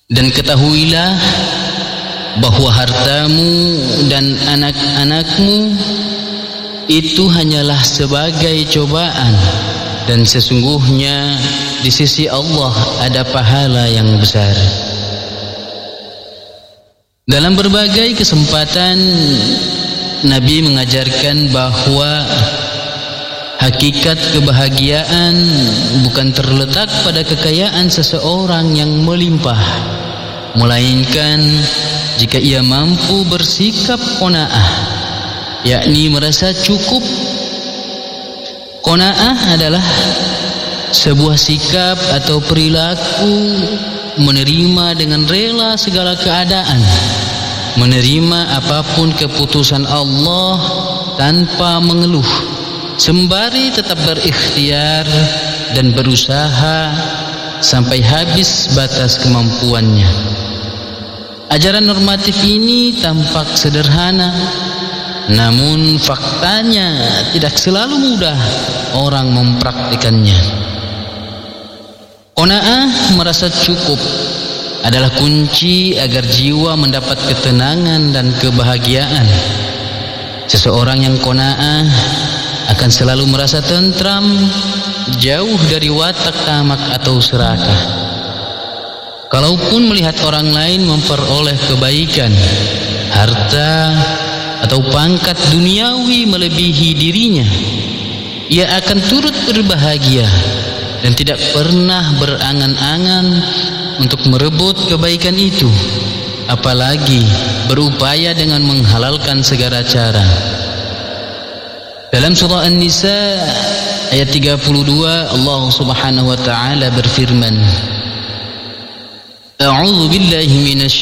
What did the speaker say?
Dan ketahuilah bahwa hartamu dan anak-anakmu itu hanyalah sebagai cobaan, dan sesungguhnya di sisi Allah ada pahala yang besar. Dalam berbagai kesempatan Nabi mengajarkan bahwa hakikat kebahagiaan bukan terletak pada kekayaan seseorang yang melimpah, melainkan jika ia mampu bersikap qanaah, yakni merasa cukup. Qanaah adalah sebuah sikap atau perilaku menerima dengan rela segala keadaan, menerima apapun keputusan Allah tanpa mengeluh, sembari tetap berikhtiar dan berusaha sampai habis batas kemampuannya. Ajaran normatif ini tampak sederhana, namun faktanya tidak selalu mudah orang mempraktikannya. Qanaah, merasa cukup, adalah kunci agar jiwa mendapat ketenangan dan kebahagiaan. Seseorang yang qanaah akan selalu merasa tentram, jauh dari watak tamak atau serakah. Kalaupun melihat orang lain memperoleh kebaikan, harta atau pangkat duniawi melebihi dirinya, ia akan turut berbahagia dan tidak pernah berangan-angan untuk merebut kebaikan itu, apalagi berupaya dengan menghalalkan segala cara. Dalam surah An-Nisa ayat 32, Allah Subhanahu wa taala berfirman, A'udzu billahi minasy